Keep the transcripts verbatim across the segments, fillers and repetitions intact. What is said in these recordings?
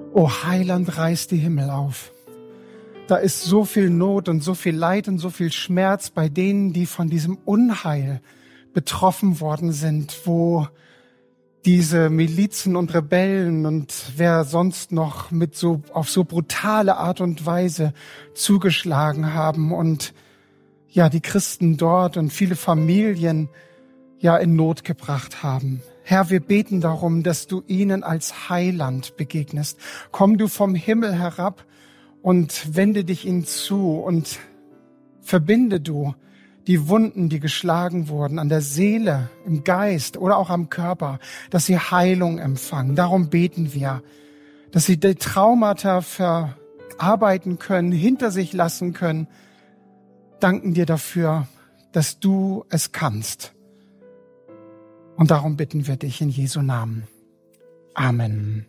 O Heiland, reiß die Himmel auf. Da ist so viel Not und so viel Leid und so viel Schmerz bei denen, die von diesem Unheil betroffen worden sind, wo diese Milizen und Rebellen und wer sonst noch mit so auf so brutale Art und Weise zugeschlagen haben und ja die Christen dort und viele Familien ja in Not gebracht haben. Herr, wir beten darum, dass du ihnen als Heiland begegnest. Komm du vom Himmel herab und wende dich ihnen zu und verbinde du die Wunden, die geschlagen wurden, an der Seele, im Geist oder auch am Körper, dass sie Heilung empfangen. Darum beten wir, dass sie die Traumata verarbeiten können, hinter sich lassen können. Danken dir dafür, dass du es kannst. Und darum bitten wir dich in Jesu Namen. Amen.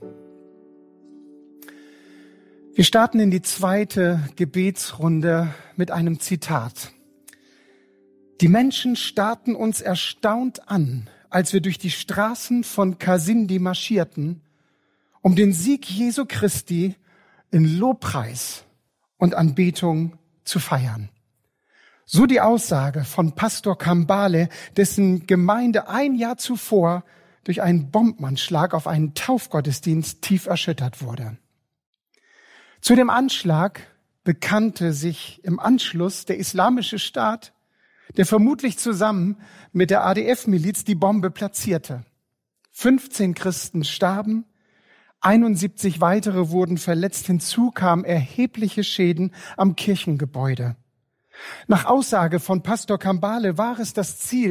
Wir starten in die zweite Gebetsrunde mit einem Zitat. Die Menschen starrten uns erstaunt an, als wir durch die Straßen von Kasindi marschierten, um den Sieg Jesu Christi in Lobpreis und Anbetung zu feiern. So die Aussage von Pastor Kambale, dessen Gemeinde ein Jahr zuvor durch einen Bombenanschlag auf einen Taufgottesdienst tief erschüttert wurde. Zu dem Anschlag bekannte sich im Anschluss der Islamische Staat, der vermutlich zusammen mit der A D F-Miliz die Bombe platzierte. fünfzehn Christen starben, einundsiebzig weitere wurden verletzt. Hinzu kamen erhebliche Schäden am Kirchengebäude. Nach Aussage von Pastor Kambale war es das Ziel,